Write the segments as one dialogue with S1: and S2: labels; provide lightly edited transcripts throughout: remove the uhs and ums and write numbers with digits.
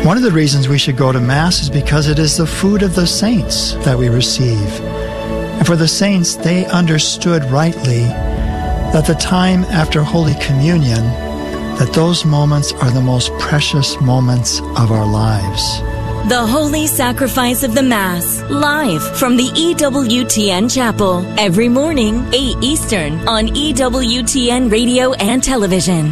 S1: One of the reasons we should go to Mass is because it is the food of the saints that we receive. And for the saints, they understood rightly that the time after Holy Communion, that those moments are the most precious moments of our lives.
S2: The Holy Sacrifice of the Mass, live from the EWTN Chapel, every morning, 8 Eastern, on EWTN Radio and Television.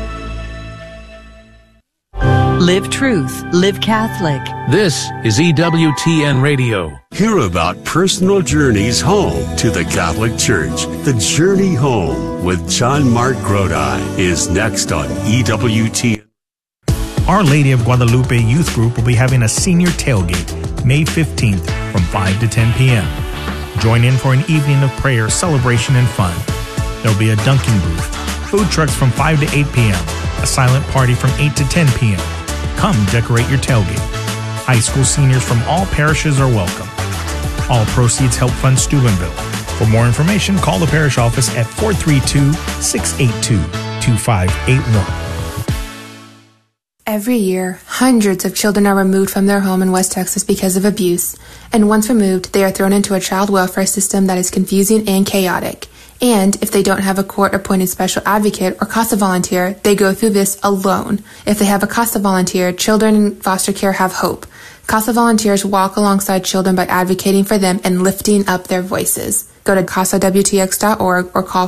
S3: Live Truth, Live Catholic.
S4: This is EWTN Radio.
S5: Hear about personal journeys home to the Catholic Church. The Journey Home with John Mark Grodi is next on EWTN.
S6: Our Lady of Guadalupe Youth Group will be having a senior tailgate May 15th from 5 to 10 p.m. Join in for an evening of prayer, celebration, and fun. There will be a dunking booth, food trucks from 5 to 8 p.m., a silent party from 8 to 10 p.m. Come decorate your tailgate. High school seniors from all parishes are welcome. All proceeds help fund Steubenville. For more information, call the parish office at 432-682-2581.
S7: Every year, hundreds of children are removed from their home in West Texas because of abuse. And once removed, they are thrown into a child welfare system that is confusing and chaotic. And if they don't have a court-appointed special advocate or CASA volunteer, they go through this alone. If they have a CASA volunteer, children in foster care have hope. CASA volunteers walk alongside children by advocating for them and lifting up their voices. Go to CASAWTX.org or call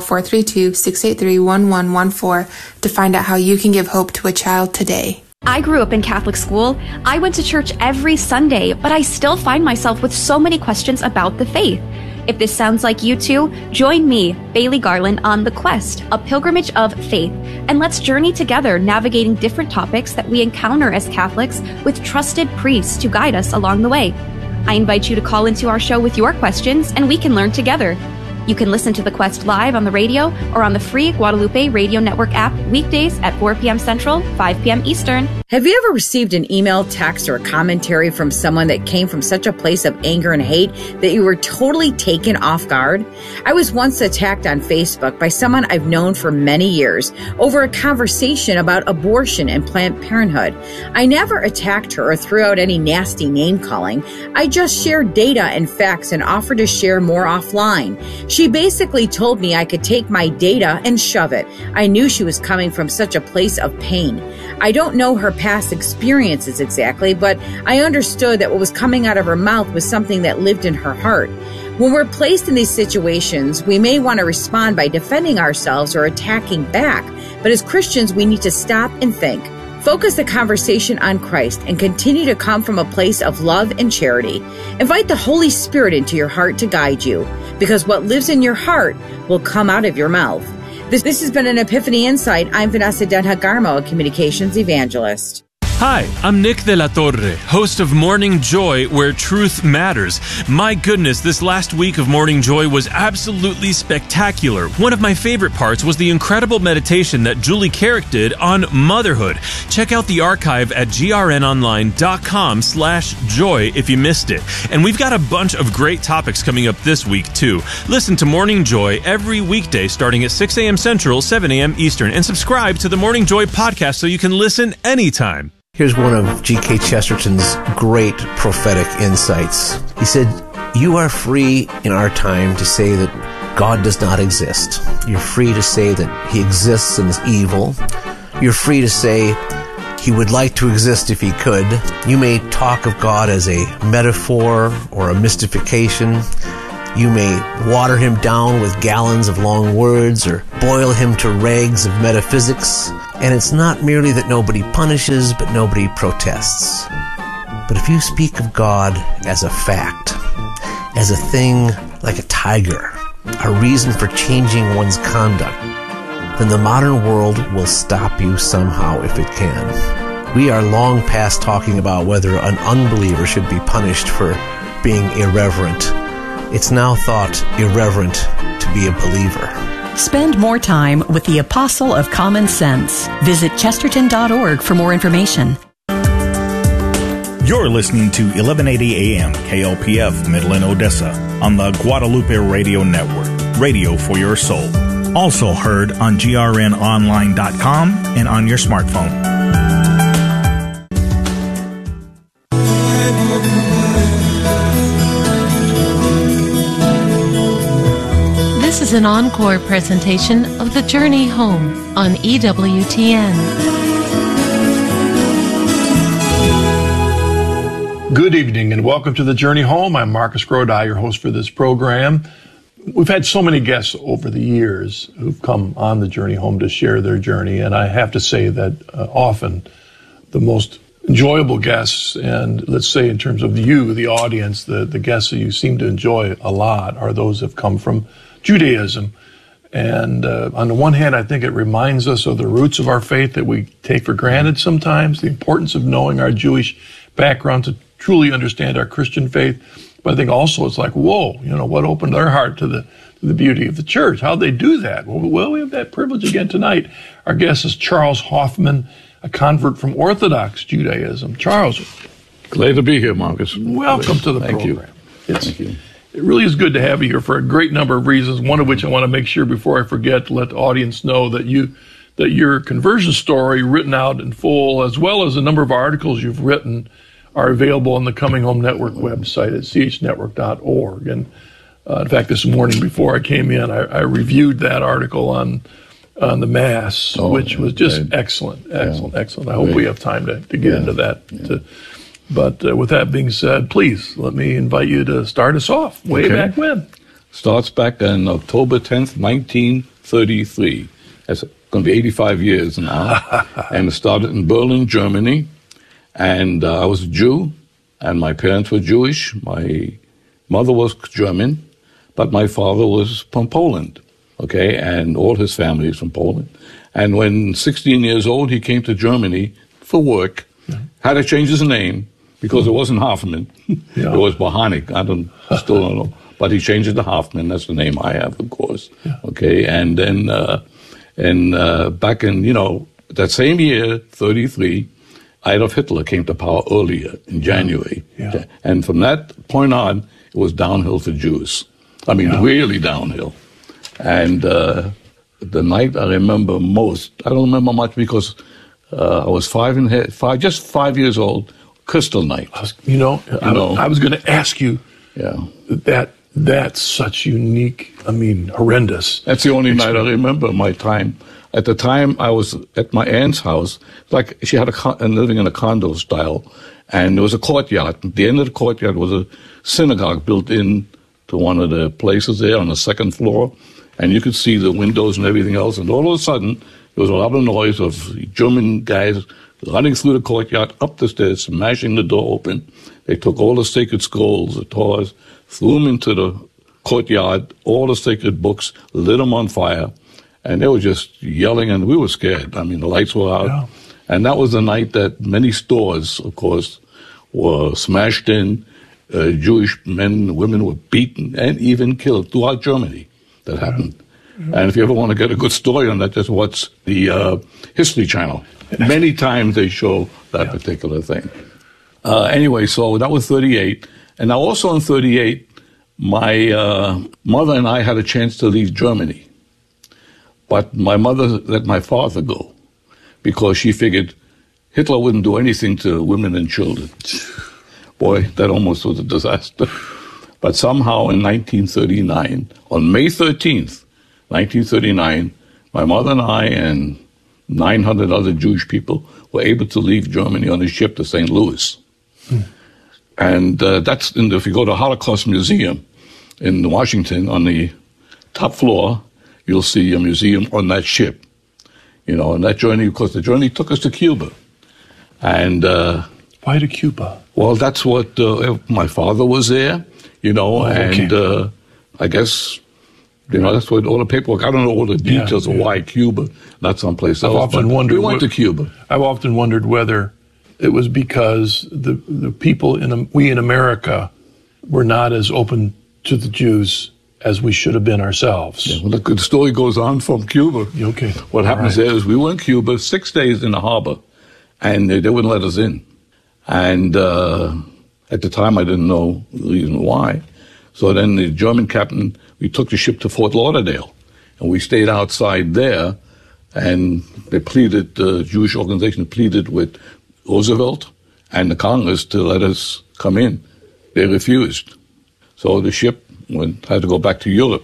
S7: 432-683-1114 to find out how you can give hope to a child today.
S8: I grew up in Catholic school. I went to church every Sunday, but I still find myself with so many questions about the faith. If this sounds like you too, join me, Bailey Garland, on The Quest, a pilgrimage of faith, and let's journey together navigating different topics that we encounter as Catholics with trusted priests to guide us along the way. I invite you to call into our show with your questions, and we can learn together. You can listen to The Quest live on the radio or on the free Guadalupe Radio Network app weekdays at 4 p.m. Central, 5 p.m. Eastern.
S9: Have you ever received an email, text, or a commentary from someone that came from such a place of anger and hate that you were totally taken off guard? I was once attacked on Facebook by someone I've known for many years over a conversation about abortion and Planned Parenthood. I never attacked her or threw out any nasty name calling. I just shared data and facts and offered to share more offline. She basically told me I could take my data and shove it. I knew she was coming from such a place of pain. I don't know her past experiences exactly, but I understood that what was coming out of her mouth was something that lived in her heart. When we're placed in these situations, we may want to respond by defending ourselves or attacking back, but as Christians, we need to stop and think. Focus the conversation on Christ and continue to come from a place of love and charity. Invite the Holy Spirit into your heart to guide you, because what lives in your heart will come out of your mouth. This has been an Epiphany Insight. I'm Vanessa Denha-Garmo, a communications evangelist.
S10: Hi, I'm Nick de la Torre, host of Morning Joy, where truth matters. My goodness, this last week of Morning Joy was absolutely spectacular. One of my favorite parts was the incredible meditation that Julie Carrick did on motherhood. Check out the archive at grnonline.com/joy if you missed it. And we've got a bunch of great topics coming up this week, too. Listen to Morning Joy every weekday starting at 6 a.m. Central, 7 a.m. Eastern, and subscribe to the Morning Joy podcast so you can listen anytime.
S11: Here's one of G.K. Chesterton's great prophetic insights. He said, "You are free in our time to say that God does not exist. You're free to say that He exists and is evil. You're free to say He would like to exist if He could. You may talk of God as a metaphor or a mystification. You may water Him down with gallons of long words or boil Him to rags of metaphysics. And it's not merely that nobody punishes, but nobody protests. But if you speak of God as a fact, as a thing like a tiger, a reason for changing one's conduct, then the modern world will stop you somehow if it can. We are long past talking about whether an unbeliever should be punished for being irreverent. It's now thought irreverent to be a believer."
S3: Spend more time with the Apostle of Common Sense. Visit Chesterton.org for more information.
S6: You're listening to 1180 AM KLPF Midland, Odessa on the Guadalupe Radio Network. Radio for your soul. Also heard on grnonline.com and on your smartphone.
S12: an encore presentation of The Journey Home on EWTN.
S13: Good evening and welcome to The Journey Home. I'm Marcus Grodi, your host for this program. We've had so many guests over the years who've come on The Journey Home to share their journey, and I have to say that often the most enjoyable guests, and let's say in terms of you, the audience, the guests that you seem to enjoy a lot are those that have come from Judaism. And on the one hand, I think it reminds us of the roots of our faith that we take for granted sometimes, the importance of knowing our Jewish background to truly understand our Christian faith. But I think also it's like, whoa, what opened their heart to the beauty of the church? How'd they do that? Well, we have that privilege again tonight. Our guest is Charles Hoffman, a convert from Orthodox Judaism. Charles.
S14: Glad to be here, Marcus.
S13: Welcome to the program.
S14: Thank you.
S13: It really is good to have you here for a great number of reasons, one of which I want to make sure before I forget to let the audience know that your conversion story written out in full, as well as a number of articles you've written, are available on the Coming Home Network website at chnetwork.org. And in fact, this morning before I came in, I reviewed that article on the Mass, which was just excellent. I hope we have time to get into that. But with that being said, please let me invite you to start us off. Back when?
S14: Starts back on October 10th, 1933. That's going to be 85 years now. And it started in Berlin, Germany. And I was a Jew, and my parents were Jewish. My mother was German, but my father was from Poland. Okay, and all his family is from Poland. And when 16 years old, he came to Germany for work, had to change his name because it wasn't Hoffman. It was Bohanik. Still don't know. But he changed it to Hoffman. That's the name I have, of course. Okay, and then back in, that same year, 33, Adolf Hitler came to power earlier in January. And from that point on, it was downhill for Jews. I mean, really downhill. And the night I remember most, I don't remember much because I was just 5 years old, Crystal Night.
S13: I was going to ask you that's such unique, horrendous.
S14: That's the only night I remember my time. At the time, I was at my aunt's house. Like she had living in a condo style, and there was a courtyard. At the end of the courtyard was a synagogue built in to one of the places there on the second floor. And you could see the windows and everything else. And all of a sudden, there was a lot of noise of German guys running through the courtyard, up the stairs, smashing the door open. They took all the sacred scrolls, the Torahs, threw them into the courtyard, all the sacred books, lit them on fire. And they were just yelling, and we were scared. The lights were out. Yeah. And that was the night that many stores, of course, were smashed in. Jewish men and women were beaten and even killed throughout Germany. That happened. And if you ever want to get a good story on that, just watch the History Channel. Many times they show that particular thing. Anyway, so that was 38. And now also in 38, my mother and I had a chance to leave Germany. But my mother let my father go because she figured Hitler wouldn't do anything to women and children. Boy, that almost was a disaster. But somehow in 1939, on May 13th, 1939, my mother and I and 900 other Jewish people were able to leave Germany on a ship to St. Louis. And if you go to Holocaust Museum in Washington, on the top floor, you'll see a museum on that ship. And that journey, because the journey took us to Cuba. And
S13: why to Cuba?
S14: Well, that's what my father was there. And I guess, that's what all the paperwork, I don't know all the details of why Cuba, not someplace else.
S13: I've often wondered.
S14: We went to Cuba.
S13: I've often wondered whether it was because the people we in America were not as open to the Jews as we should have been ourselves.
S14: Yeah, well, the story goes on from Cuba.
S13: Okay.
S14: What happens there is we were in Cuba 6 days in the harbor, and they wouldn't let us in. And at the time, I didn't know the reason why. So then the German captain, we took the ship to Fort Lauderdale, and we stayed outside there, and they pleaded, the Jewish organization pleaded with Roosevelt and the Congress to let us come in. They refused. So the ship had to go back to Europe.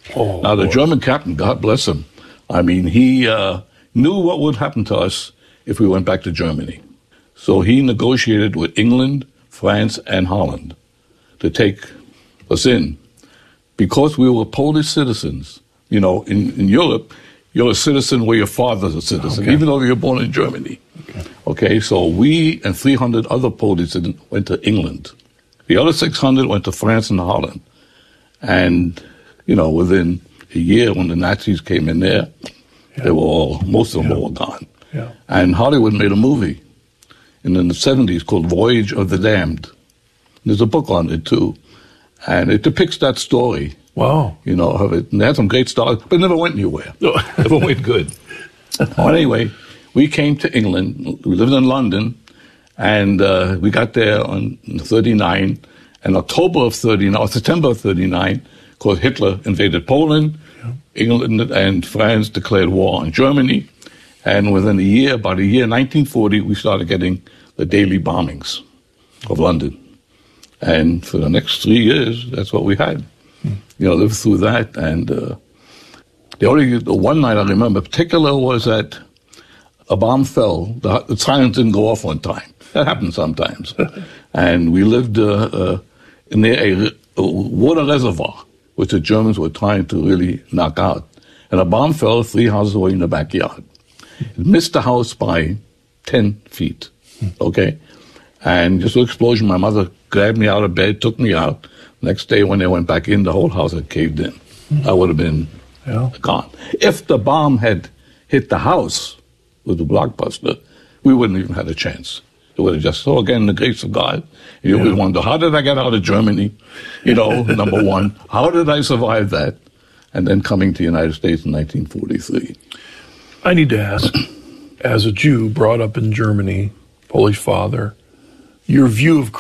S14: Oh, now, the German captain, God bless him, I mean, he knew what would happen to us if we went back to Germany. So he negotiated with England, France, and Holland to take us in. Because we were Polish citizens, you know, in Europe, you're a citizen where your father's a citizen, even though you're born in Germany. Okay, so we and 300 other Polish citizens went to England. The other 600 went to France and Holland. And, you know, within a year when the Nazis came in there, they were all, most of them were all gone.
S13: Yeah.
S14: And Hollywood made a movie in the 70s called Voyage of the Damned. There's a book on it, too. And it depicts that story.
S13: Wow.
S14: You know, of it. And they had some great stars, but it never went anywhere. Never went good. Well, anyway, we came to England. We lived in London. And we got there on 39. And October of 39, or September of 39, of course, Hitler invaded Poland. Yeah. England and France declared war on Germany. And within about a year, 1940, we started getting the daily bombings of London. And for the next 3 years, that's what we had. You know, lived through that. And the one night I remember particular was that a bomb fell. The sirens didn't go off on time. That happens sometimes. And we lived near a water reservoir, which the Germans were trying to really knock out. And a bomb fell 3 houses away in the backyard. It missed the house by 10 feet. Okay? And just an explosion, my mother grabbed me out of bed, took me out. Next day when they went back in, the whole house had caved in. I would have been gone. If the bomb had hit the house with the blockbuster, we wouldn't even had a chance. It would have just, so again, the grace of God. You always wonder, how did I get out of Germany? You know, number one. How did I survive that? And then coming to the United States in 1943.
S13: I need to ask, as a Jew brought up in Germany, Polish father, your view of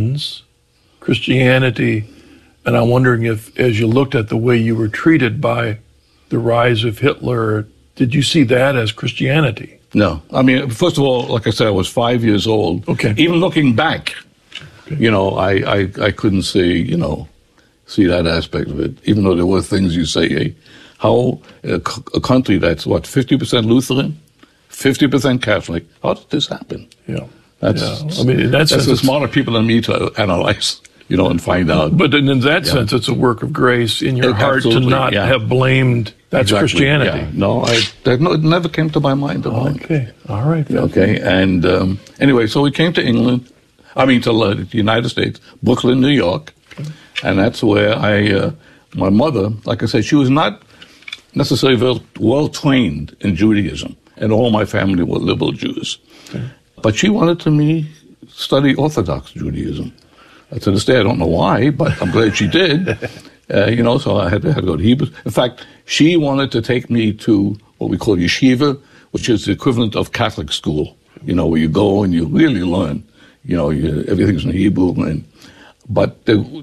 S13: Christianity, and I'm wondering if, as you looked at the way you were treated by the rise of Hitler, did you see that as Christianity?
S14: No. I mean, first of all, like I said, I was 5 years old.
S13: Okay.
S14: Even looking back, you know, I couldn't see that aspect of it, even though there were things you say, hey, how a country that's, 50% Lutheran, 50% Catholic, how did this happen?
S13: Yeah.
S14: I mean, that's the smarter people than me to analyze, you know, and find out.
S13: But in that sense, it's a work of grace in your heart to not have blamed. That's Christianity.
S14: Yeah. No, it never came to my mind.
S13: Okay. All right.
S14: Okay. And anyway, so we came to England. I mean, to the United States, Brooklyn, New York. And that's where my mother, like I said, she was not necessarily well trained in Judaism. And all my family were liberal Jews. Okay. But she wanted to study Orthodox Judaism. To this day, I don't know why, but I'm glad she did. So I had to go to Hebrew. In fact, she wanted to take me to what we call yeshiva, which is the equivalent of Catholic school, you know, where you go and you really learn. You know, everything's in Hebrew. But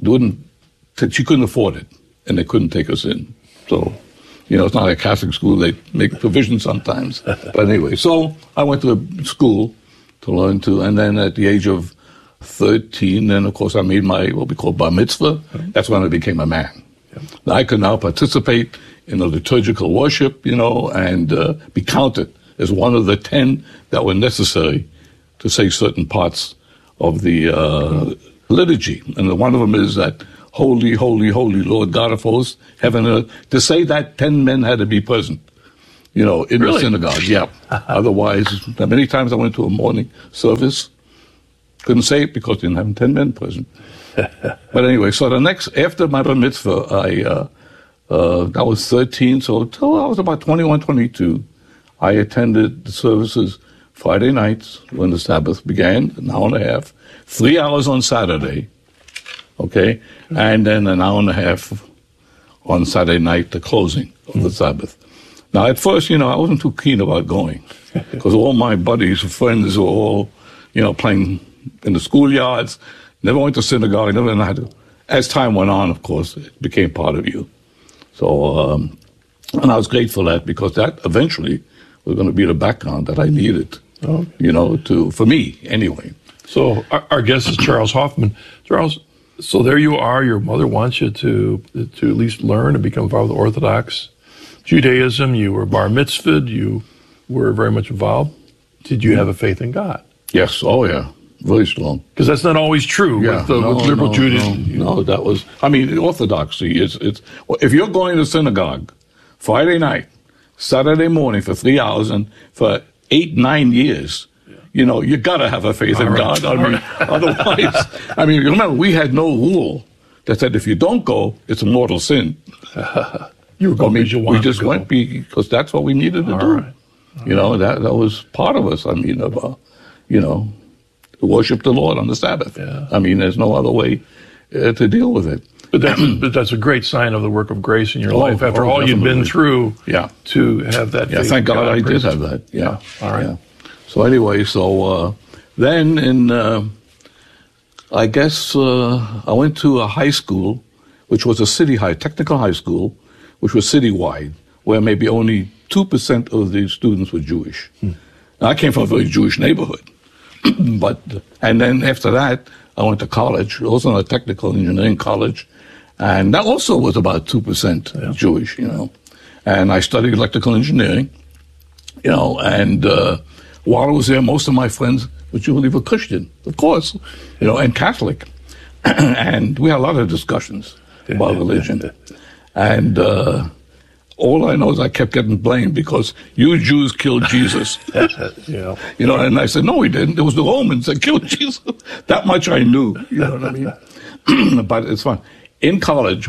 S14: she couldn't afford it, and they couldn't take us in. So, you know, it's not like a Catholic school. They make provisions sometimes. But anyway, so I went to school to learn and then at the age of 13, then of course I made my, what we call bar mitzvah. That's when I became a man. Yeah. I could now participate in the liturgical worship, you know, and be counted as one of the 10 that were necessary to say certain parts of the liturgy. And one of them is that holy, holy, holy Lord God of hosts, heaven and earth. To say that, 10 men had to be present, you know, in the synagogue. Yeah. Otherwise, many times I went to a morning service, couldn't say it because they didn't have 10 men present. But anyway, so after my bar mitzvah, I was 13, so until I was about 21, 22, I attended the services Friday nights when the Sabbath began, an hour and a half, 3 hours on Saturday, okay, and then an hour and a half on Saturday night, the closing of the Sabbath. Now, at first, you know, I wasn't too keen about going because all my buddies, friends were all, you know, playing in the schoolyards, never went to synagogue, never had to. As time went on, of course, it became part of you. So, and I was grateful for that because that eventually was going to be the background that I needed, you know, for me anyway.
S13: So our guest is Charles Hoffman. Charles, So there you are. Your mother wants you to at least learn and become part of the Orthodox Judaism. You were bar mitzvahed. You were very much involved. Did you have a faith in God?
S14: Yes. Oh, yeah. Very strong.
S13: Because that's not always true with liberal Judaism.
S14: No, that was, I mean, Orthodoxy is, if you're going to synagogue Friday night, Saturday morning for 3 hours and for 8-9 years, you know, you got to have a faith in God. I mean, otherwise, I mean, remember, we had no rule that said if you don't go, it's a mortal sin.
S13: You were going because you wanted
S14: we just
S13: to go.
S14: went because that's what we needed to do. Right. You know, that was part of us. I mean, you know, worship the Lord on the Sabbath.
S13: Yeah.
S14: I mean, there's no other way to deal with it.
S13: But that's a great sign of the work of grace in your life after all you've been through.
S14: Yeah.
S13: To have that.
S14: Yeah. Thank God I did have that. Yeah.
S13: All right.
S14: Yeah. So anyway, then in I guess I went to a high school, which was a technical high school, which was citywide, where maybe only 2% of the students were Jewish. Now, I came from a very Jewish neighborhood. And then after that, I went to college, also a technical engineering college, and that also was about 2% Jewish, you know. And I studied electrical engineering, you know, and while I was there, most of my friends were Christian, of course, you know, and Catholic. And we had a lot of discussions about religion. And all I know is I kept getting blamed because you Jews killed Jesus.
S13: Yeah.
S14: You know, and I said, no, we didn't. It was the Romans that killed Jesus. That much I knew, you know what I mean? But it's fun. In college,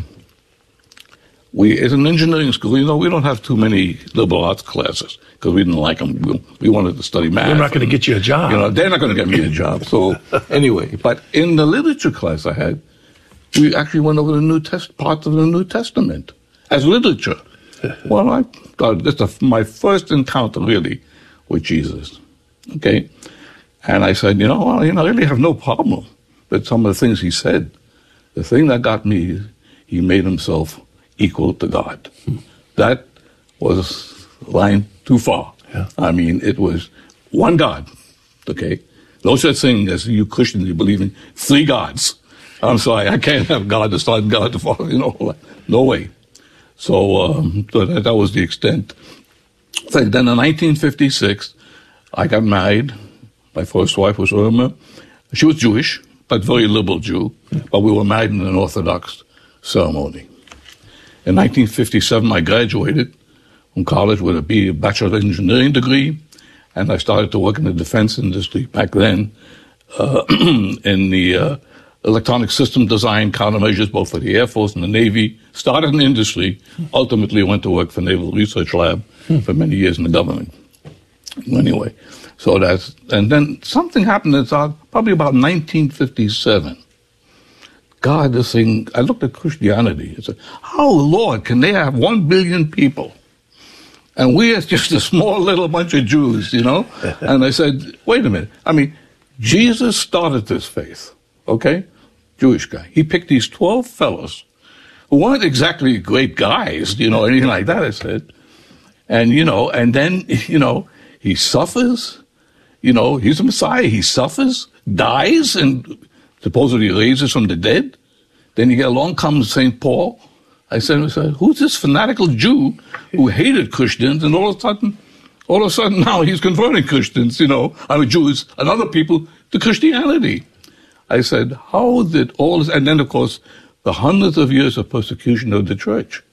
S14: it's an engineering school. You know, we don't have too many liberal arts classes because we didn't like them. We wanted to study math.
S13: They're not going to get you a job.
S14: You know, they're not going to get me a job. So anyway, but in the literature class I had, we actually went over the parts of the New Testament as literature. Well, I thought this is my first encounter really with Jesus. Okay, and I said, I really have no problem with some of the things he said. The thing that got me is he made himself equal to God. That was a line too far.
S13: Yeah.
S14: I mean, it was one God. Okay, no such thing as you Christians, you believe in 3 gods. I'm sorry, I can't have God the Son, God the Father, no way. So that was the extent. Then in 1956, I got married. My first wife was Irma. She was Jewish, but very liberal Jew. But we were married in an Orthodox ceremony. In 1957, I graduated from college with a Bachelor of Engineering degree, and I started to work in the defense industry back then in the electronic system design, countermeasures, both for the Air Force and the Navy. Started in industry, ultimately went to work for Naval Research Lab for many years in the government. Anyway, and then something happened in probably about 1957. God, this thing, I looked at Christianity. I said, how, Lord, can they have 1 billion people? And we are just a small little bunch of Jews, And I said, wait a minute. I mean, Jesus started this faith, okay? Jewish guy. He picked these 12 fellows who weren't exactly great guys, anything like that, I said. And, and then, he suffers. He's a Messiah. He suffers, dies, and supposedly raises from the dead. Then along comes St. Paul. I said, who's this fanatical Jew who hated Christians, and all of a sudden now he's converting Christians, Jews and other people to Christianity. I said, how did all this, and then of course the hundreds of years of persecution of the church,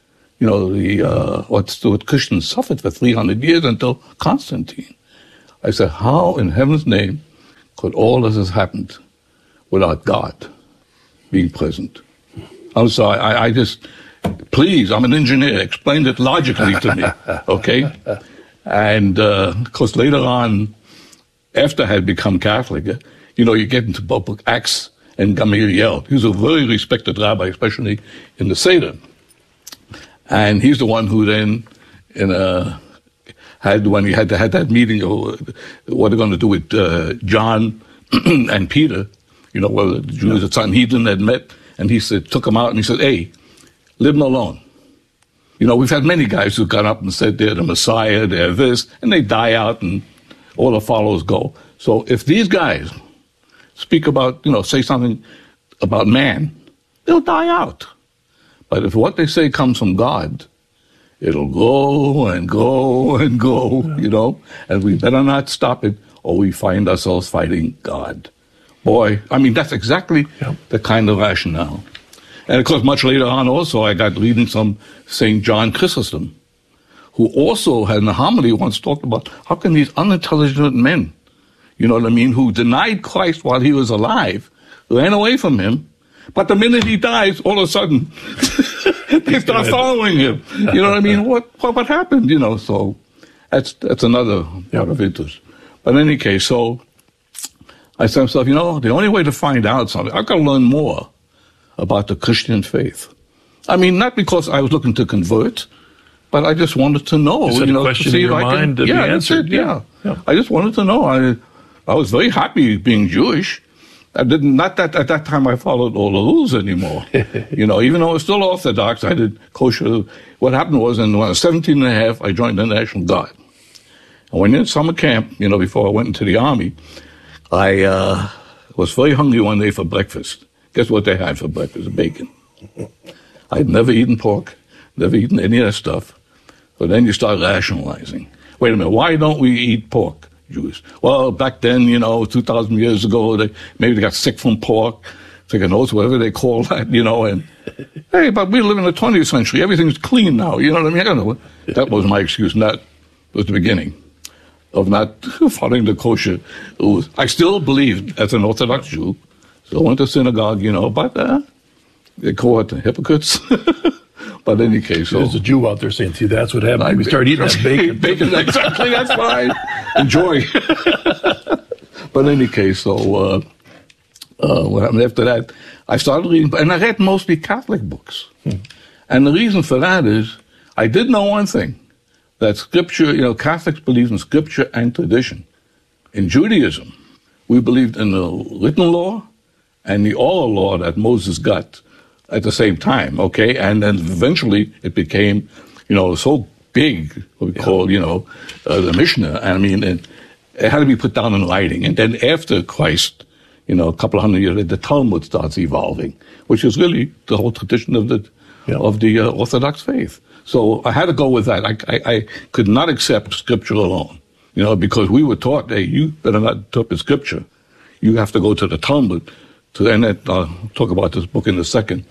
S14: what Christians suffered for 300 years until Constantine. I said, how in heaven's name could all this have happened without God being present? I'm sorry, please, I'm an engineer, explain it logically to me, okay? And, of course, later on, after I had become Catholic, you get into both Acts and Gamaliel. He's a very respected rabbi, especially in the Seder. And he's the one who then, when he had that meeting of what they're going to do with John and Peter, where the Jews at Sanhedrin had met, and he took them out and he said, hey, leave them alone. We've had many guys who got up and said they're the Messiah, they're this, and they die out and all the followers go. So if these guys speak about, say something about man, they'll die out. But if what they say comes from God, it'll go and go and go, and we better not stop it or we find ourselves fighting God. Boy, I mean, that's exactly the kind of rationale. And of course, much later on also, I got reading some St. John Chrysostom, who also had in a homily once talked about how can these unintelligent men, who denied Christ while he was alive, ran away from him, but the minute he dies, all of a sudden, they start following him. You know what I mean? What happened? So that's another part of interest. But in any case, so I said to myself, the only way to find out something, I've got to learn more about the Christian faith. I mean, not because I was looking to convert, but I just wanted to know.
S13: Just a question in your mind to be answered.
S14: Yeah. I just wanted to know. I was very happy being Jewish. Not that at that time I followed all the rules anymore. Even though I was still Orthodox, I did kosher. What happened was, when I was 17 and a half, I joined the National Guard. And when in summer camp, before I went into the Army, I was very hungry one day for breakfast. Guess what they had for breakfast? Bacon. I'd never eaten pork, never eaten any of that stuff. But then you start rationalizing. Wait a minute, why don't we eat pork? Jews. Well, back then, 2,000 years ago, maybe they got sick from pork, chicken oats, whatever they call that, and hey, but we live in the 20th century. Everything's clean now. You know what I mean? I don't know. That was my excuse. And that was the beginning of not following the kosher rules. I still believed as an Orthodox Jew, still went to synagogue, but they call it the hypocrites. But in any case,
S13: there's a Jew out there saying, see, that's what happened. We start eating that bacon.
S14: Bacon, exactly, that's fine. Enjoy. But in any case, so what happened after that, I started reading, and I read mostly Catholic books. And the reason for that is, I did know one thing, that Scripture, Catholics believe in Scripture and tradition. In Judaism, we believed in the written law and the oral law that Moses got at the same time, okay? And then eventually it became, so big, what we call, the Mishnah. I mean, it had to be put down in writing. And then after Christ, a couple of hundred years, the Talmud starts evolving, which is really the whole tradition of the Orthodox faith. So I had to go with that. I could not accept Scripture alone, because we were taught, hey, you better not interpret Scripture. You have to go to the Talmud. And I'll talk about this book in a second,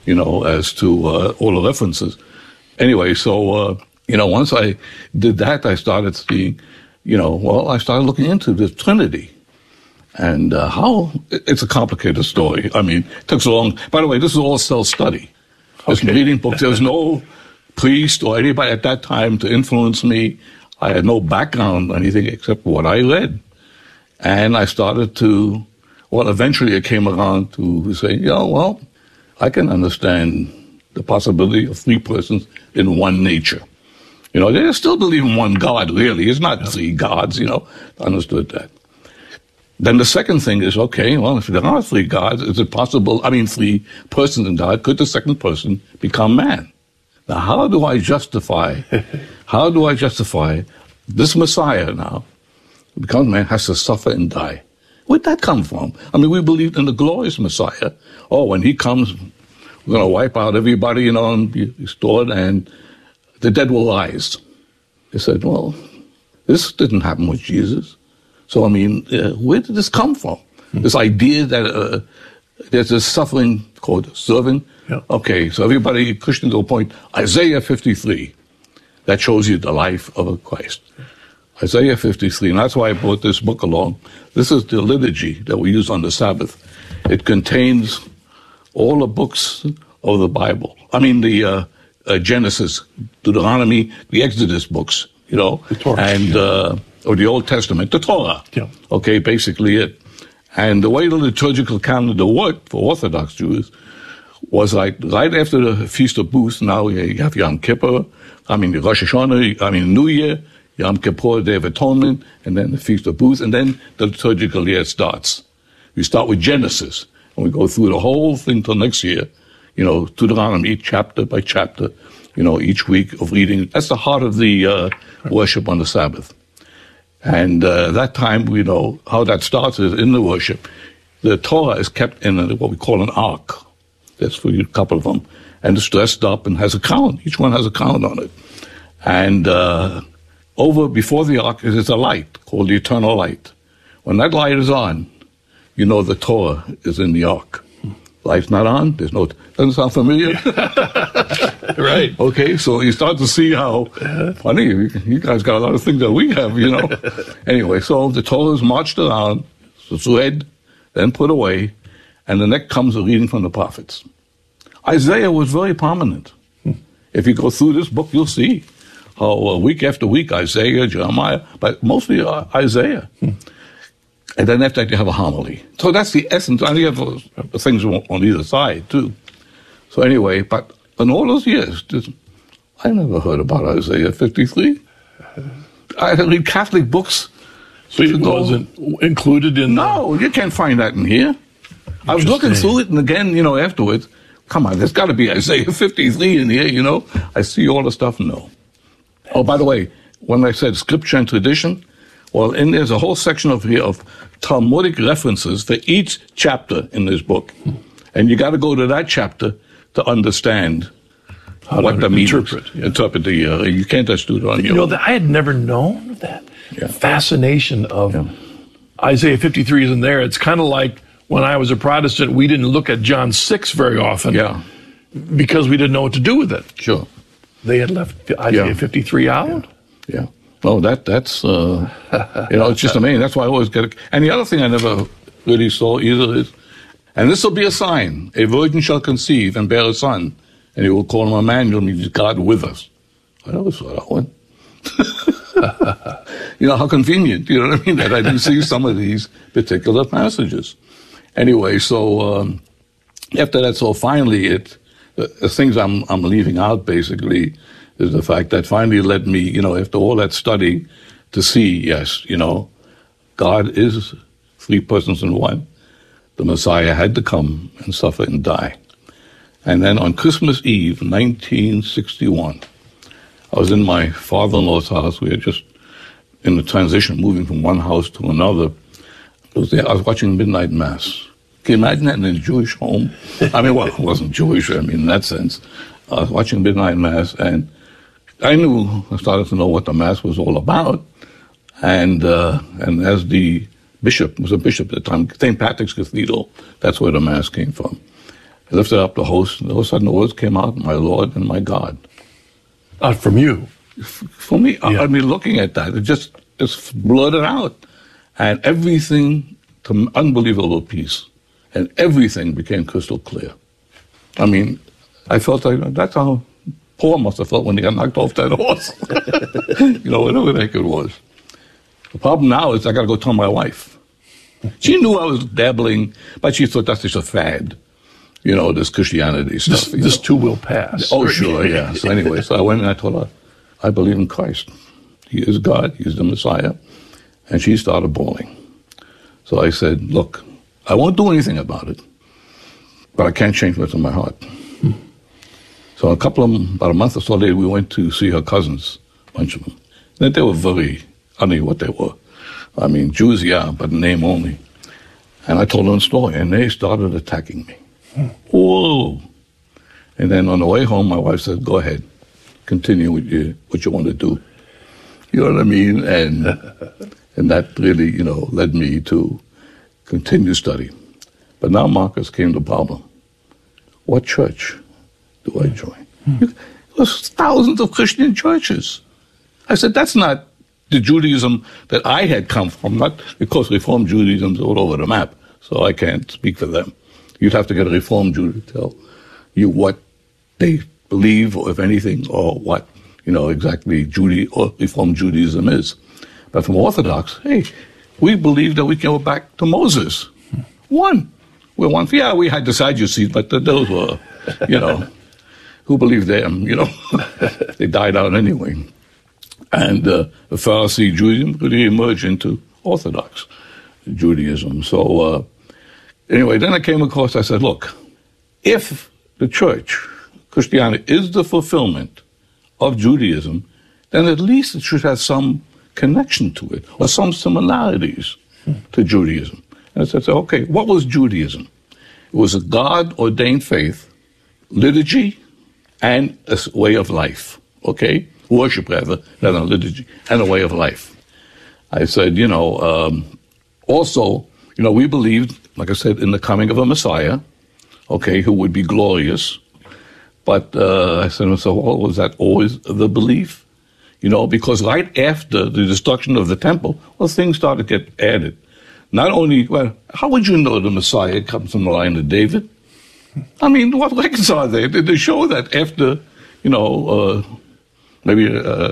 S14: as to all the references. Anyway, so, once I did that, I started seeing, I started looking into the Trinity. And it's a complicated story. I mean, it took so long. By the way, this is all self-study. Just reading books. There was no priest or anybody at that time to influence me. I had no background or anything except what I read. And I started to... Well, eventually it came around to say, I can understand the possibility of three persons in one nature. They still believe in one God, really. It's not three gods, understood that. Then the second thing is, if there are three gods, is it possible, three persons in God, could the second person become man? Now, how do I justify this Messiah now, who becomes man, has to suffer and die? Where'd that come from? We believed in the glorious Messiah. Oh, when he comes, we're going to wipe out everybody, and be restored, and the dead will rise. They said, well, this didn't happen with Jesus. So, where did this come from? This idea that there's this suffering called servant. Yeah. Okay, so everybody, Christians will point, Isaiah 53. That shows you the life of a Christ. Isaiah 53, and that's why I brought this book along. This is the liturgy that we use on the Sabbath. It contains all the books of the Bible. The Genesis, Deuteronomy, the Exodus books,
S13: the Torah,
S14: and or the Old Testament, the Torah. Yeah. Okay, basically it. And the way the liturgical calendar worked for Orthodox Jews was like right after the Feast of Booths. Now you have Yom Kippur, the Rosh Hashanah, New Year. Yom Kippur, Day of Atonement, and then the Feast of Booths, and then the liturgical year starts. We start with Genesis, and we go through the whole thing till next year, Deuteronomy, chapter by chapter, each week of reading. That's the heart of the worship on the Sabbath. And that time, we know how that starts is in the worship. the Torah is kept in what we call an ark. That's for a couple of them. And it's dressed up and has a crown. Each one has a crown on it. And before the ark is a light called the eternal light. When that light is on, you know the Torah is in the ark. Light's not on, doesn't sound familiar?
S13: Right.
S14: Okay, so you start to see how funny, you guys got a lot of things that we have, Anyway, so the Torah is marched around, it's read, then put away, and the next comes a reading from the prophets. Isaiah was very prominent. If you go through this book, you'll see how week after week, Isaiah, Jeremiah, but mostly Isaiah. And then after that, you have a homily. So that's the essence. And you have things on either side, too. So anyway, but in all those years, I never heard about Isaiah 53. I read Catholic books.
S13: So it wasn't included in
S14: No, you can't find that in here. I was looking through it, and again, afterwards, come on, there's got to be Isaiah 53 in here, I see all the stuff, no. Oh, by the way, when I said scripture and tradition, well, there's a whole section of Talmudic references for each chapter in this book. And you got to go to that chapter to understand what that means. Interpret the, you can't just do it on your own.
S13: I had never known that fascination of Isaiah 53 isn't there. It's kind of like when I was a Protestant, we didn't look at John 6 very often.
S14: Yeah.
S13: Because we didn't know what to do with it.
S14: Sure.
S13: They had left Isaiah 53 out.
S14: Yeah. No, that's it's just amazing. That's why I always get it. And the other thing I never really saw either is, and this will be a sign, a virgin shall conceive and bear a son, and he will call him Emmanuel, means God with us. I never saw that one. How convenient, that I didn't see some of these particular passages. Anyway, so after that, so finally the things I'm leaving out basically is the fact that finally led me, after all that studying, to see, yes, God is three persons in one. The Messiah had to come and suffer and die. And then on Christmas Eve, 1961, I was in my father-in-law's house. We were just in the transition, moving from one house to another. I was watching Midnight Mass. Can you imagine that in a Jewish home? I mean, well, it wasn't Jewish, in that sense. I was watching Midnight Mass, and I started to know what the Mass was all about. And as the bishop, was a bishop at the time, St. Patrick's Cathedral, that's where the Mass came from. I lifted up the host, and all of a sudden the words came out, my Lord and my God.
S13: From you?
S14: For me, I mean, looking at that, it's blurted out. And everything, to unbelievable peace. And everything became crystal clear. I mean, I felt like that's how Paul must have felt when he got knocked off that horse. Whatever the heck it was. The problem now is I got to go tell my wife. She knew I was dabbling, but she thought that's just a fad. This Christianity stuff.
S13: This too will pass.
S14: Oh, sure, yeah. So anyway, so I went and I told her, I believe in Christ. He is God. He's the Messiah. And she started bawling. So I said, look, I won't do anything about it, but I can't change what's in my heart. So about a month or so later, we went to see her cousins, a bunch of them. And they were I don't know what they were. I mean, Jews, yeah, but name only. And I told them a story, and they started attacking me. Whoa. And then on the way home, my wife said, go ahead, continue with what you want to do. You know what I mean? And that really, led me to continue study. But now, Marcus, came the problem. What church do I join? There's thousands of Christian churches. I said, that's not the Judaism that I had come from, not because Reformed Judaism's all over the map, so I can't speak for them. You'd have to get a Reformed Jew to tell you what they believe, or if anything, or what, exactly or Reformed Judaism is. But from Orthodox, hey, we believe that we can go back to Moses. One. We're one. Yeah, we had the Sadducees, but those were, who believed them, They died out anyway. And the Pharisee Judaism really emerged into Orthodox Judaism. So anyway, then I came across, I said, look, if the church, Christianity, is the fulfillment of Judaism, then at least it should have some connection to it, or some similarities to Judaism. And I said, okay, what was Judaism? It was a God-ordained faith, liturgy, and a way of life, okay? Worship, rather, than liturgy, and a way of life. I said, also, we believed, like I said, in the coming of a Messiah, okay, who would be glorious. But I said, so was that always the belief? Because right after the destruction of the temple, things started to get added. Not only, how would you know the Messiah comes from the line of David? I mean, what records are there? They show that after, maybe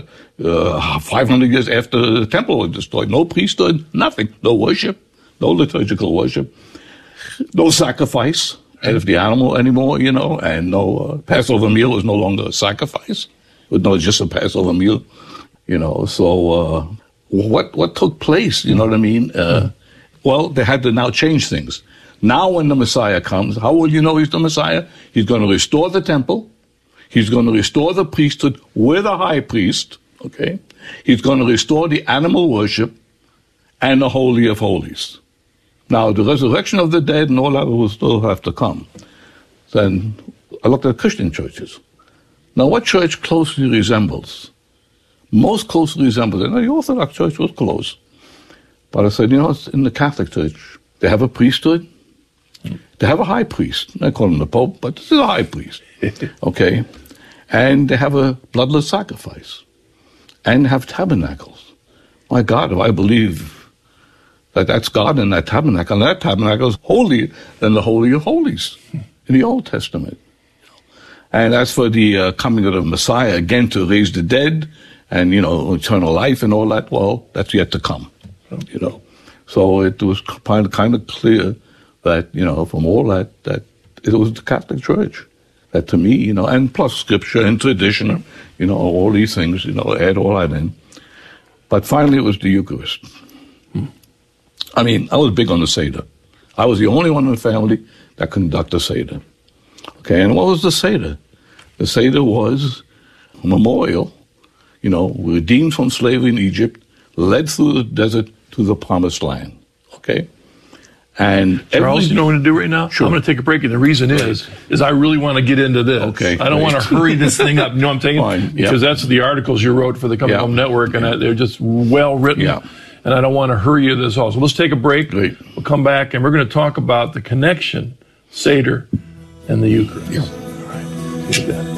S14: 500 years after the temple was destroyed, no priesthood, nothing, no worship, no liturgical worship, no sacrifice of the animal anymore, and no Passover meal was no longer a sacrifice. It was not just a Passover meal, So what took place, you know what I mean? They had to now change things. Now when the Messiah comes, how will you know he's the Messiah? He's going to restore the temple. He's going to restore the priesthood with a high priest, okay? He's going to restore the animal worship and the Holy of Holies. Now, the resurrection of the dead and all that will still have to come. Then I looked at Christian churches. Now, what church closely resembles? Most closely resembles it. Now, the Orthodox Church was close. But I said, in the Catholic Church, they have a priesthood. They have a high priest. I call him the Pope, but this is a high priest. Okay? And they have a bloodless sacrifice. And have tabernacles. My God, if I believe that that's God in that tabernacle, and that tabernacle is holier than the Holy of Holies in the Old Testament. And as for the coming of the Messiah, again, to raise the dead and, eternal life and all that, that's yet to come, So it was kind of clear that, from all that it was the Catholic Church. That to me, and plus scripture and tradition, all these things, add all that in. But finally it was the Eucharist. I mean, I was big on the Seder. I was the only one in the family that conducted the Seder. Okay, and what was the Seder? The Seder was a memorial, redeemed from slavery in Egypt, led through the desert to the Promised Land. Okay? And
S13: Charles, you know what I'm going to do right now?
S14: Sure.
S13: I'm going to take a break, and the reason is I really want to get into this.
S14: Okay.
S13: I don't want to hurry this thing up. I'm taking
S14: Fine.
S13: because that's the articles you wrote for the Coming Home Network, and they're just well written. Yeah. And I don't want to hurry this all. So let's take a break.
S14: Great.
S13: We'll come back, and we're going to talk about the connection, Seder, and the Eucharist.
S14: Yeah.
S13: All right. Get that.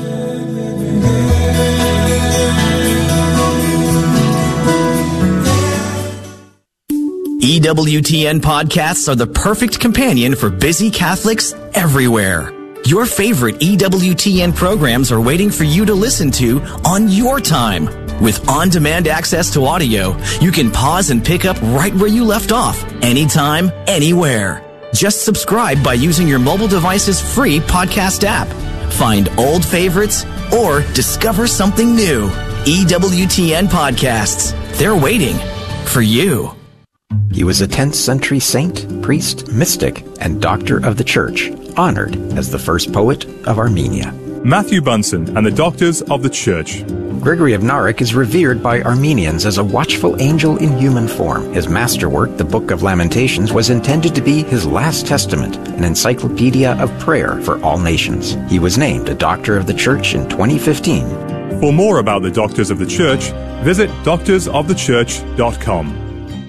S15: EWTN podcasts are the perfect companion for busy Catholics everywhere. Your favorite EWTN programs are waiting for you to listen to on your time. With on-demand access to audio, you can pause and pick up right where you left off, anytime, anywhere. Just subscribe by using your mobile device's free podcast app. Find old favorites or discover something new. EWTN podcasts. They're waiting for you.
S16: He was a 10th century saint, priest, mystic, and doctor of the Church, honored as the first poet of Armenia.
S17: Matthew Bunsen and the Doctors of the Church.
S16: Gregory of Narek is revered by Armenians as a watchful angel in human form. His masterwork, the Book of Lamentations, was intended to be his last testament, an encyclopedia of prayer for all nations. He was named a Doctor of the Church in 2015.
S17: For more about the Doctors of the Church, visit doctorsofthechurch.com.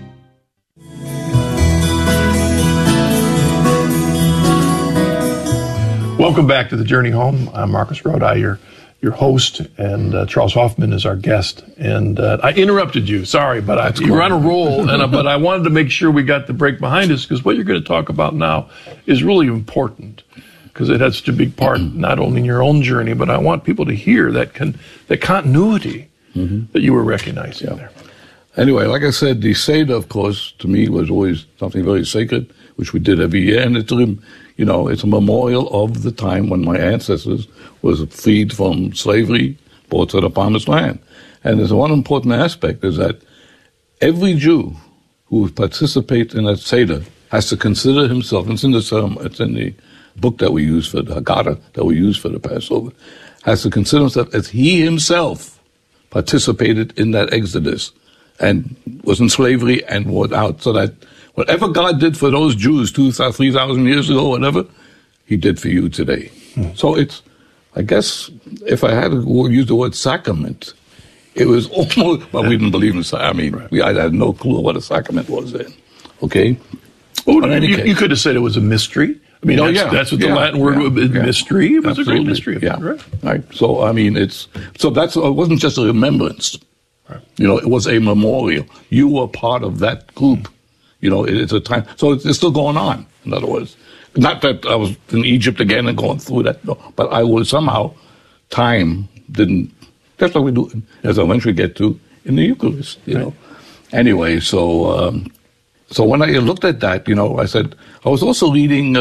S13: Welcome back to the Journey Home. I'm Marcus Grodi, your host, and Charles Hoffman is our guest. And I interrupted you. Sorry, but you were on a roll. But I wanted to make sure we got the break behind us because what you're going to talk about now is really important because it has such a big part not only in your own journey, but I want people to hear that continuity that you were recognizing there.
S14: Anyway, like I said, the Seder, of course, to me was always something very sacred, which we did every year, and it's a memorial of the time when my ancestors was freed from slavery, brought to the Promised Land. And there's one important aspect is that every Jew who participates in that Seder has to consider himself, it's in the book that we use for the Haggadah, that we use for the Passover, has to consider himself as he himself participated in that Exodus and was in slavery and was out, so that Whatever God did for those Jews 2,000, 3,000 years ago, whatever, he did for you today. So it's, I guess, if I had to use the word sacrament, it was almost, well, we didn't believe in sacrament. I mean, I had no clue what a sacrament was then. Okay?
S13: Oh, you could have said it was a mystery. I mean, that's what the Latin word was, mystery. It was a great mystery.
S14: Right. So, I mean, it wasn't just a remembrance. Right. You know, it was a memorial. You were part of that group. You know, it's a time. So it's still going on, in other words. Not that I was in Egypt again and going through that, no, but I was somehow, time didn't, that's what we do, as I eventually get to in the Eucharist, you know. Anyway, so when I looked at that, you know, I said, I was also reading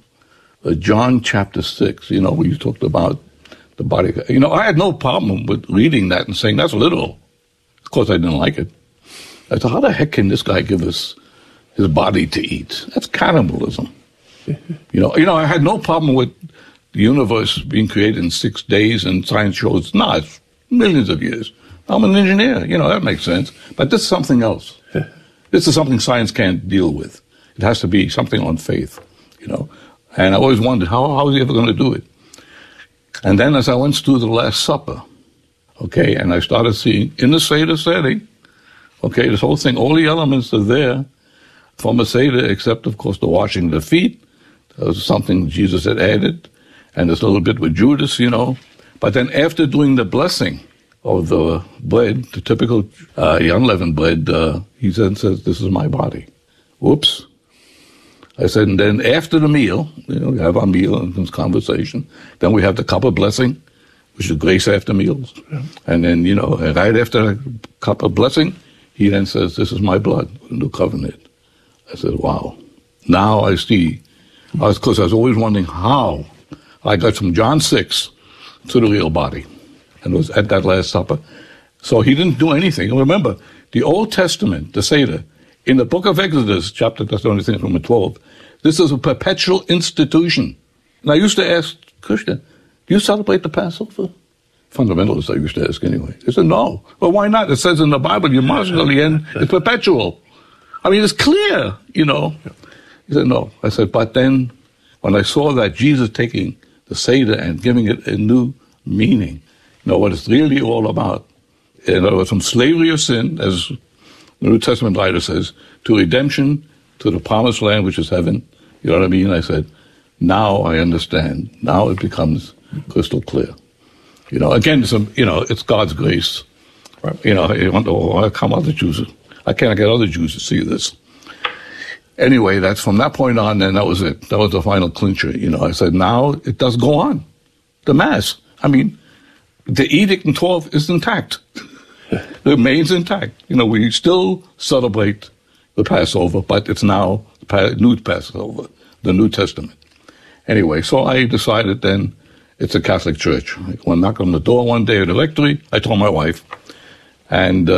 S14: John chapter 6, you know, where you talked about the body. You know, I had no problem with reading that and saying, that's literal. Of course, I didn't like it. I said, how the heck can this guy give us his body to eat? That's cannibalism. You know, I had no problem with the universe being created in 6 days, and science shows, it's millions of years. I'm an engineer, you know, that makes sense. But this is something else. This is something science can't deal with. It has to be something on faith, you know. And I always wondered, how is he ever going to do it? And then as I went through the Last Supper, okay, and I started seeing in the Seder setting, okay, this whole thing, all the elements are there from a Seder, except, of course, the washing of the feet. That was something Jesus had added. And there's a little bit with Judas, you know. But then after doing the blessing of the bread, the typical unleavened bread, he then says, this is my body. Whoops. I said, and then after the meal, you know, we have our meal and this conversation. Then we have the cup of blessing, which is grace after meals. Yeah. And then, you know, right after the cup of blessing, he then says, this is my blood, the new covenant. I said, wow. Now I see. Because I was always wondering how I got from John 6 to the real body. And it was at that Last Supper. So he didn't do anything. And remember, the Old Testament, the Seder, in the book of Exodus, chapter, that's the only thing from 12, this is a perpetual institution. And I used to ask Krishna, do you celebrate the Passover? Fundamentalists, I used to ask anyway. They said, no. Well, why not? It says in the Bible, you must until the end. It's perpetual. I mean, it's clear, you know. He said, no. I said, but then when I saw that Jesus taking the Seder and giving it a new meaning, you know, what it's really all about, in other words, from slavery of sin, as the New Testament writer says, to redemption, to the promised land, which is heaven. You know what I mean? I said, now I understand. Now it becomes crystal clear. You know, again, it's God's grace. Right. You know, you wonder, how come other Jews? I can't get other Jews to see this. Anyway, that's from that point on, then that was it. That was the final clincher. You know, I said, now it does go on. The Mass. I mean, the edict in 12 is intact. It remains intact. You know, we still celebrate the Passover, but it's now the new Passover, the New Testament. Anyway, so I decided then it's a Catholic church. I went and knocked on the door one day at the rectory. I told my wife. And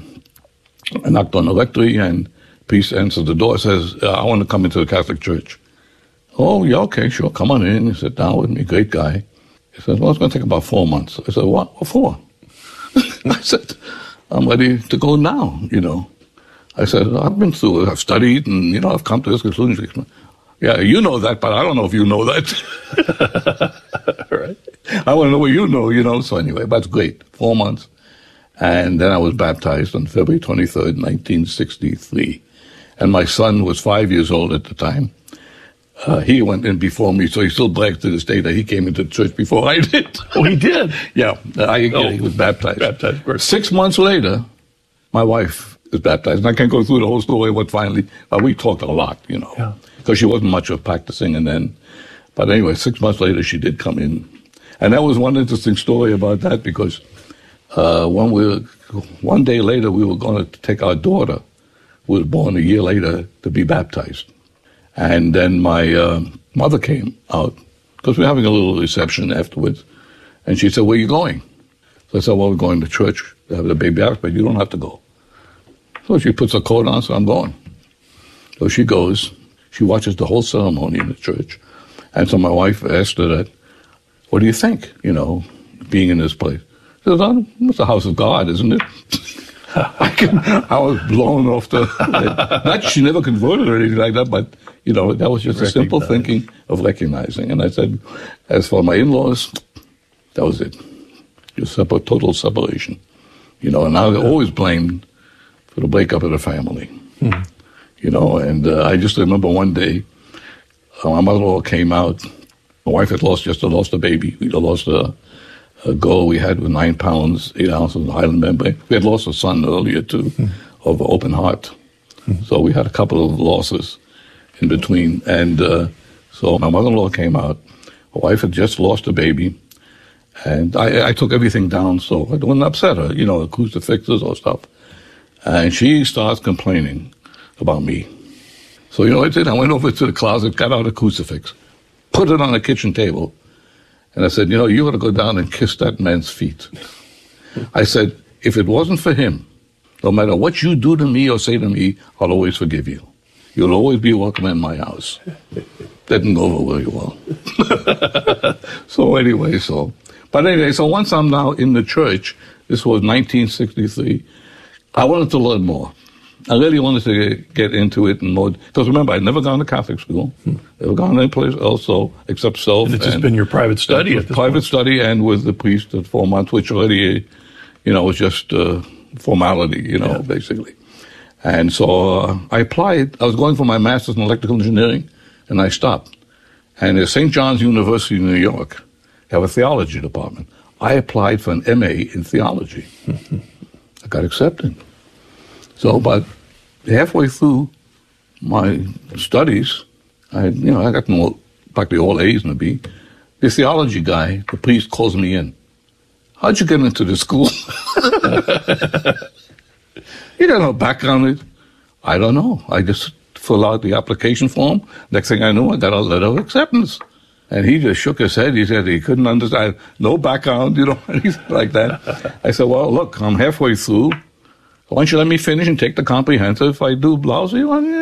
S14: I knocked on the rectory, and priest answers the door, says, I want to come into the Catholic Church. Oh, yeah, okay, sure, come on in. He sat down with me, great guy. He said, well, it's going to take about 4 months. I said, what for? I said, I'm ready to go now, you know. I said, I've been through it, I've studied, and, you know, I've come to this conclusion. Yeah, you know that, but I don't know if you know that. Right? I want to know what you know, so anyway, that's great. 4 months. And then I was baptized on February 23rd, 1963. And my son was 5 years old at the time. He went in before me, so he still brags to this day that he came into the church before I did.
S13: Oh, he did?
S14: Yeah, he was baptized. 6 months later, my wife is baptized. And I can't go through the whole story, but finally, we talked a lot, you know, because she wasn't much of practicing. And then, but anyway, 6 months later, she did come in. And that was one interesting story about that, because one day later, we were going to take our daughter, who was born a year later, to be baptized. And then my mother came out, because we were having a little reception afterwards, and she said, where are you going? So I said, well, we're going to church to have the baby out, but you don't have to go. So she puts her coat on, so I'm going. So she goes, she watches the whole ceremony in the church. And so my wife asked her that, what do you think, you know, being in this place? She says, it's the house of God, isn't it? I was blown off the... Not she never converted or anything like that, but, that was just a simple thinking of recognizing. And I said, as for my in-laws, that was it. Just total separation. And I always blamed for the breakup of the family. And I just remember one day, my mother-in-law came out. My wife had just lost a baby. We had lost a girl we had with 9 pounds, 8 ounces of Highland membrane. We had lost a son earlier, too, of open heart. So we had a couple of losses in between. And so my mother-in-law came out. My wife had just lost a baby. And I took everything down so I wouldn't upset her, the crucifixes or stuff. And she starts complaining about me. So you know what I did? I went over to the closet, got out a crucifix, put it on the kitchen table, and I said, you ought to go down and kiss that man's feet. I said, if it wasn't for him, no matter what you do to me or say to me, I'll always forgive you. You'll always be welcome in my house. Didn't go over very well. But anyway, so once I'm now in the church, this was 1963, I wanted to learn more. I really wanted to get into it and more. Because remember, I'd never gone to Catholic school. Never gone any place else except self.
S13: And it's just been your private study at this
S14: private
S13: point.
S14: Study and with the priest at 4 months, which already, was just formality, basically. And so I applied. I was going for my master's in electrical engineering, and I stopped. And at St. John's University in New York, they have a theology department. I applied for an MA in theology. I got accepted. So, but halfway through my studies, I got practically all A's and a B. The theology guy, the priest, calls me in. How'd you get into the school? You got no background. I don't know. I just fill out the application form. Next thing I knew, I got a letter of acceptance. And he just shook his head. He said he couldn't understand. No background, anything like that. I said, well, look, I'm halfway through. Why don't you let me finish and take the comprehensive? If I do lousy,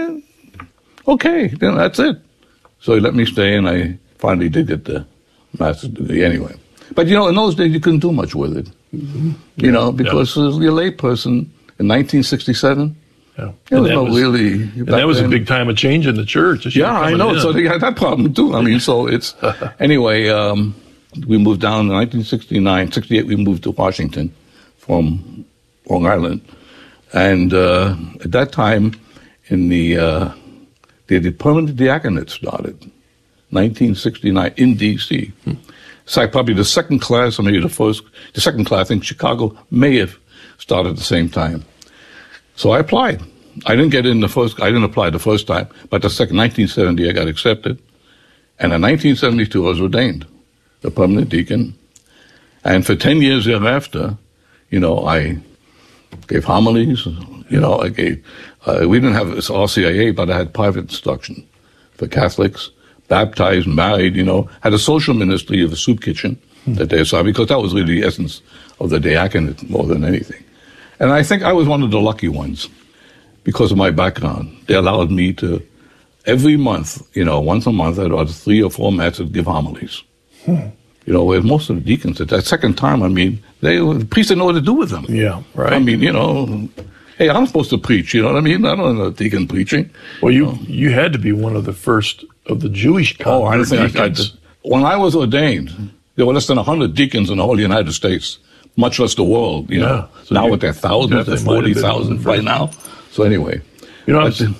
S14: okay, then that's it. So he let me stay, and I finally did get the master's degree anyway. But, in those days, you couldn't do much with it. Because you're a lay person in 1967.
S13: Yeah.
S14: There was no really...
S13: And that was a big time of change in the church.
S14: Yeah, I know. So they had that problem, too. So it's... Anyway, we moved down in 1969. 68, we moved to Washington from Long Island. And at that time, in the permanent diaconate started, 1969, in D.C. So probably the second class, or maybe the second class, I think Chicago may have started at the same time. So I applied. I didn't apply the first time, but the second, 1970, I got accepted. And in 1972, I was ordained a permanent deacon. And for 10 years thereafter, I gave homilies, I gave, we didn't have this RCIA, but I had private instruction for Catholics, baptized, married, had a social ministry of a soup kitchen that they saw, because that was really the essence of the diaconate more than anything. And I think I was one of the lucky ones because of my background. They allowed me to, every month, once a month, I'd about 3 or 4 masses give homilies. Where most of the deacons at that second time, the priests didn't know what to do with them.
S13: Yeah, right.
S14: Hey, I'm supposed to preach, I don't know deacon preaching.
S13: Well, you had to be one of the first of the Jewish converts.
S14: When I was ordained, there were less than 100 deacons in the whole United States, much less the world,
S13: Yeah. So
S14: now with their thousands, their 40,000 right now. So anyway.
S13: go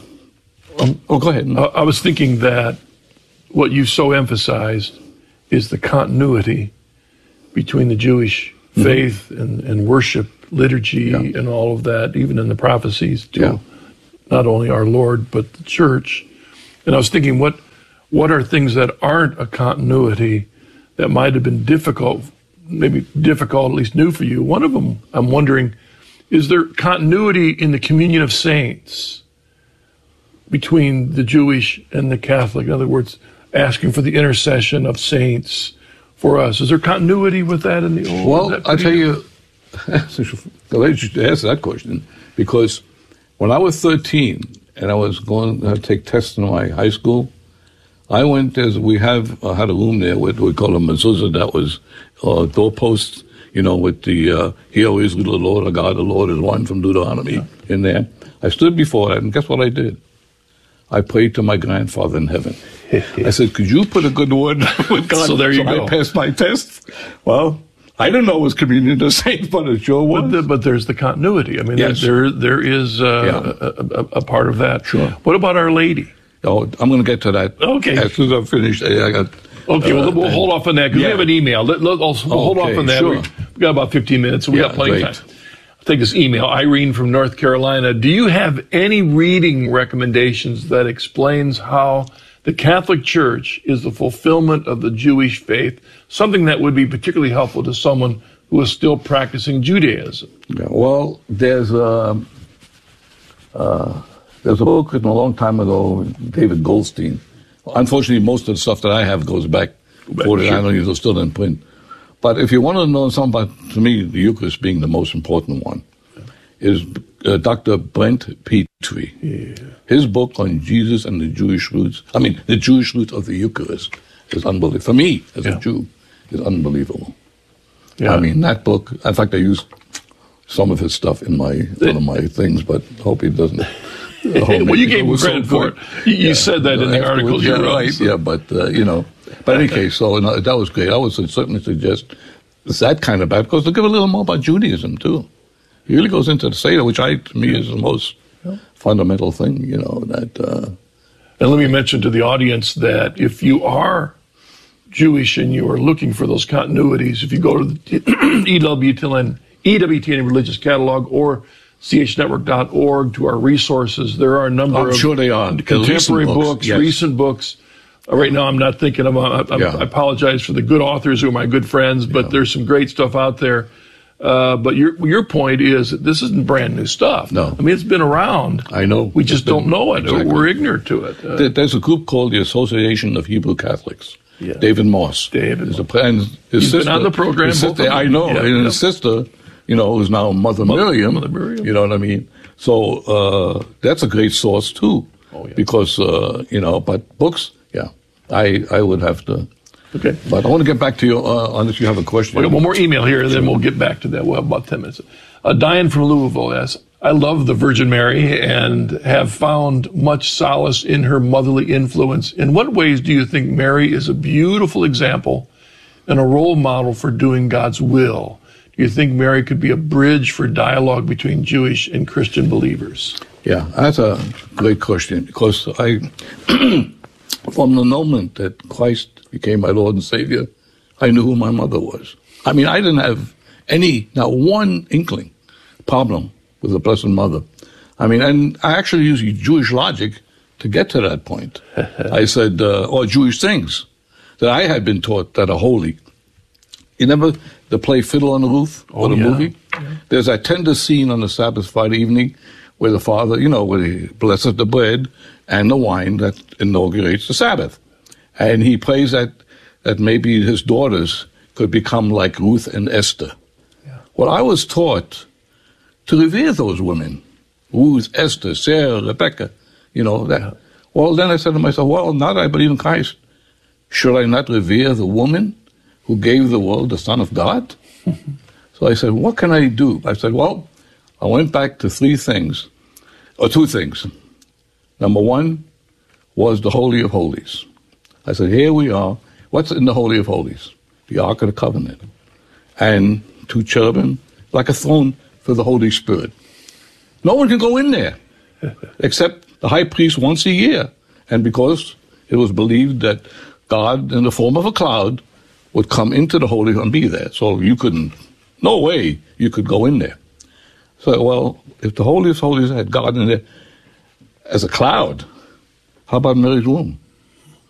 S13: ahead. I was thinking that what you so emphasized is the continuity between the Jewish faith and worship, liturgy, and all of that, even in the prophecies to not only our Lord, but the church. And I was thinking, what are things that aren't a continuity that might have been difficult, at least new for you? One of them, I'm wondering, is there continuity in the communion of saints between the Jewish and the Catholic? In other words, asking for the intercession of saints for us. Is there continuity with that in the old?
S14: Well, I'll tell you, glad you answer that question, because when I was 13 and I was going to take tests in my high school, I went, as we had a room there with, we call a mezuzah, that was doorposts, with the, hear, O Israel, the Lord our God, the Lord is one from Deuteronomy in there. I stood before that, and guess what I did? I prayed to my grandfather in heaven. I said, could you put a good word with God?
S13: So there you go.
S14: I passed my test. Well, I didn't know it was communion to saints, but it sure was.
S13: But there's the continuity. I mean,
S14: Yes.
S13: there is a part of that.
S14: Sure.
S13: What about Our Lady?
S14: Oh, I'm going to get to that.
S13: Okay.
S14: As soon as I'm finished, I got...
S13: Okay, we'll hold off on that because we have an email. We'll hold off on that.
S14: Sure.
S13: We've got about 15 minutes, so we got plenty of time. I'll take this email. Irene from North Carolina. Do you have any reading recommendations that explains how the Catholic Church is the fulfillment of the Jewish faith, something that would be particularly helpful to someone who is still practicing Judaism?
S14: Yeah, well, there's a book written a long time ago, David Goldstein. Unfortunately, most of the stuff that I have goes back 49 years, it's still in print. But if you want to know something about, to me, the Eucharist being the most important one, is Dr. Brent Petrie. Yeah. His book on Jesus and the Jewish roots, the Jewish roots of the Eucharist is unbelievable. For me, as a Jew, is unbelievable. Yeah. I mean, that book, in fact, I used some of his stuff in one of my things, but hope he doesn't.
S13: Well, you gave him credit for it. You said that in the article you wrote.
S14: Right, yeah, but, But in any case, so that was great. I would certainly suggest that kind of Bible, because to give a little more about Judaism, too. He really goes into the Seder, which to me is the most fundamental thing, that...
S13: And let me mention to the audience that if you are Jewish and you are looking for those continuities, if you go to the EWTN Religious Catalog or chnetwork.org to our resources, there are a number of
S14: sure they are.
S13: Contemporary books, recent books. Right now, I'm not thinking of I apologize for the good authors who are my good friends, but there's some great stuff out there. But your point is that this isn't brand new stuff.
S14: No.
S13: I mean, it's been around.
S14: I know.
S13: We just don't know it. Exactly. We're ignorant to it.
S14: There's a group called the Association of Hebrew Catholics.
S13: Yeah.
S14: David Moss.
S13: He's
S14: his sister,
S13: been on the program.
S14: I know. Yeah, and his sister, who's now Mother Miriam.
S13: Mother Miriam.
S14: You know what I mean? So that's a great source, too.
S13: Oh, yeah.
S14: Because, but books, I would have to.
S13: Okay.
S14: But I want to get back to you, unless you have a question.
S13: We got one more email here, and then we'll get back to that. We'll have about 10 minutes. Diane from Louisville asks, I love the Virgin Mary and have found much solace in her motherly influence. In what ways do you think Mary is a beautiful example and a role model for doing God's will? Do you think Mary could be a bridge for dialogue between Jewish and Christian believers?
S14: Yeah, that's a great question, because from the moment that Christ became my Lord and Savior, I knew who my mother was. I mean, I didn't have not one inkling problem with the Blessed Mother. I mean, and I actually used Jewish logic to get to that point. I said, or Jewish things that I had been taught that are holy. You remember the play Fiddle on the Roof, or the movie? Yeah. There's that tender scene on the Sabbath Friday evening where the father, where he blesses the bread and the wine that inaugurates the Sabbath. And he prays that maybe his daughters could become like Ruth and Esther. Yeah. Well, I was taught to revere those women, Ruth, Esther, Sarah, Rebecca, that. Yeah. Well, then I said to myself, well, now that I believe in Christ, should I not revere the woman who gave the world the Son of God? So I said, what can I do? I said, well, I went back to two things. Number one was the Holy of Holies. I said, here we are. What's in the Holy of Holies? The Ark of the Covenant. And two cherubim, like a throne for the Holy Spirit. No one can go in there except the high priest once a year. And because it was believed that God, in the form of a cloud, would come into the Holy and be there. So no way you could go in there. So, well, if the Holy of Holies had God in there as a cloud, how about Mary's womb?